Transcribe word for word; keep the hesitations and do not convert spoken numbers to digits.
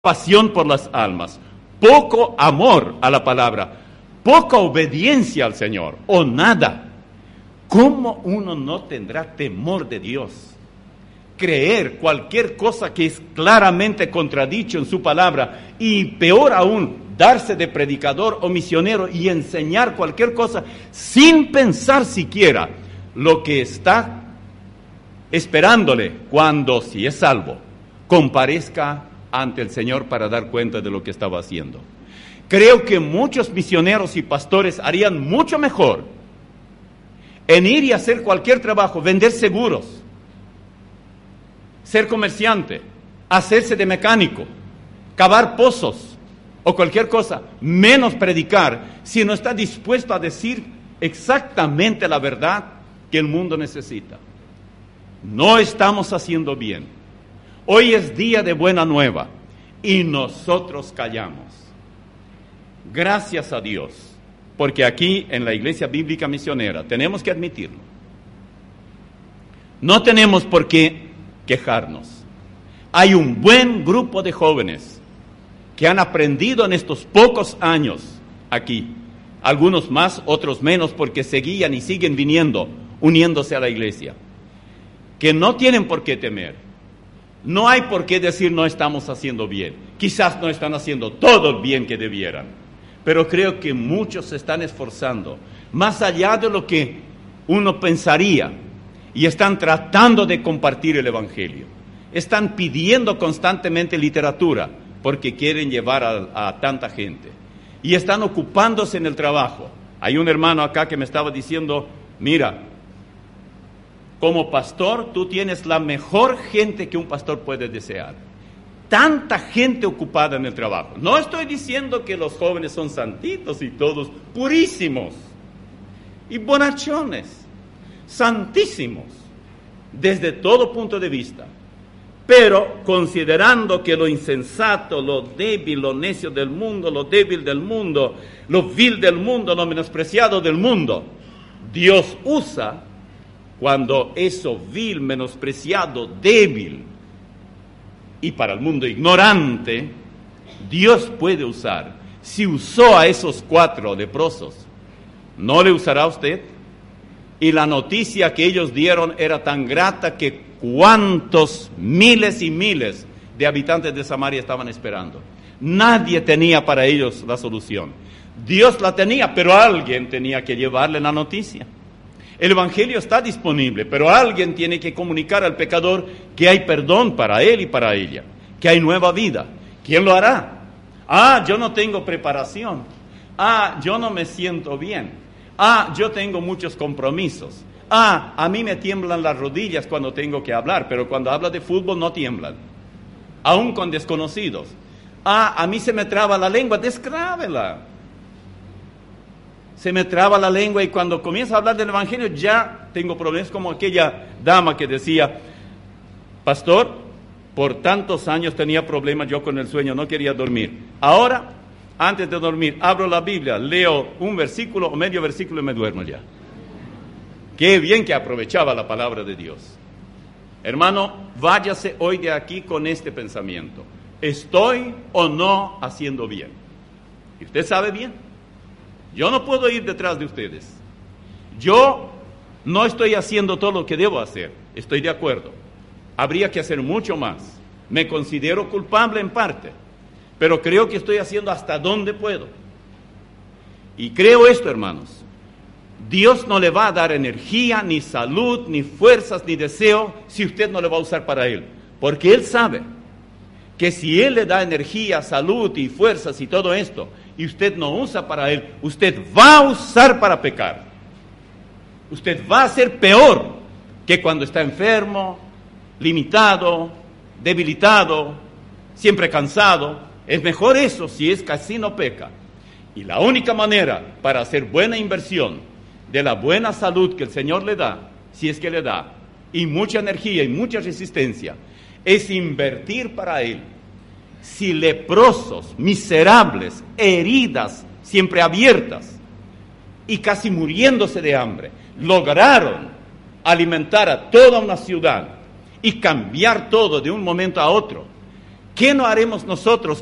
pasión por las almas, poco amor a la palabra, poca obediencia al Señor, o nada. ¿Cómo uno no tendrá temor de Dios? Creer cualquier cosa que es claramente contradicho en su palabra, y peor aún, darse de predicador o misionero y enseñar cualquier cosa sin pensar siquiera lo que está esperándole cuando, si es salvo, comparezca ante el Señor para dar cuenta de lo que estaba haciendo. Creo que muchos misioneros y pastores harían mucho mejor en ir y hacer cualquier trabajo, vender seguros, ser comerciante, hacerse de mecánico, cavar pozos o cualquier cosa, menos predicar, si no está dispuesto a decir exactamente la verdad que el mundo necesita. No estamos haciendo bien. Hoy es día de buena nueva y nosotros callamos. Gracias a Dios, porque aquí en la Iglesia Bíblica Misionera tenemos que admitirlo. No tenemos por qué quejarnos. Hay un buen grupo de jóvenes que han aprendido en estos pocos años aquí, algunos más, otros menos, porque seguían y siguen viniendo, uniéndose a la iglesia, que no tienen por qué temer. No hay por qué decir no estamos haciendo bien. Quizás no están haciendo todo el bien que debieran, pero creo que muchos se están esforzando, más allá de lo que uno pensaría, y están tratando de compartir el Evangelio. Están pidiendo constantemente literatura, porque quieren llevar a, a tanta gente. Y están ocupándose en el trabajo. Hay un hermano acá que me estaba diciendo, mira, como pastor, tú tienes la mejor gente que un pastor puede desear. Tanta gente ocupada en el trabajo. No estoy diciendo que los jóvenes son santitos y todos purísimos y bonachones, santísimos, desde todo punto de vista. Pero considerando que lo insensato, lo débil, lo necio del mundo, lo débil del mundo, lo vil del mundo, lo menospreciado del mundo, Dios usa cuando eso vil, menospreciado, débil y para el mundo ignorante, Dios puede usar. Si usó a esos cuatro leprosos, ¿no le usará a usted? Y la noticia que ellos dieron era tan grata que cuántos miles y miles de habitantes de Samaria estaban esperando. Nadie tenía para ellos la solución. Dios la tenía, pero alguien tenía que llevarle la noticia. El Evangelio está disponible, pero alguien tiene que comunicar al pecador que hay perdón para él y para ella, que hay nueva vida. ¿Quién lo hará? Ah, yo no tengo preparación. Ah, yo no me siento bien. Ah, yo tengo muchos compromisos. Ah, a mí me tiemblan las rodillas cuando tengo que hablar, pero cuando habla de fútbol no tiemblan, aún con desconocidos. Ah, a mí se me traba la lengua, descrábela. Se me traba la lengua y cuando comienza a hablar del Evangelio ya tengo problemas, como aquella dama que decía, pastor, por tantos años tenía problemas yo con el sueño, no quería dormir. Ahora, antes de dormir, abro la Biblia, leo un versículo o medio versículo y me duermo ya. Qué bien que aprovechaba la palabra de Dios. Hermano, váyase hoy de aquí con este pensamiento. ¿Estoy o no haciendo bien? Y usted sabe bien. Yo no puedo ir detrás de ustedes. Yo no estoy haciendo todo lo que debo hacer. Estoy de acuerdo. Habría que hacer mucho más. Me considero culpable en parte, pero creo que estoy haciendo hasta donde puedo. Y creo esto, hermanos. Dios no le va a dar energía, ni salud, ni fuerzas, ni deseo, si usted no le va a usar para Él. Porque Él sabe que si Él le da energía, salud y fuerzas y todo esto, y usted no usa para Él, usted va a usar para pecar. Usted va a ser peor que cuando está enfermo, limitado, debilitado, siempre cansado. Es mejor eso si es que así no peca. Y la única manera para hacer buena inversión de la buena salud que el Señor le da, si es que le da, y mucha energía y mucha resistencia, es invertir para Él. Si leprosos, miserables, heridas, siempre abiertas, y casi muriéndose de hambre, lograron alimentar a toda una ciudad y cambiar todo de un momento a otro, ¿Qué no haremos nosotros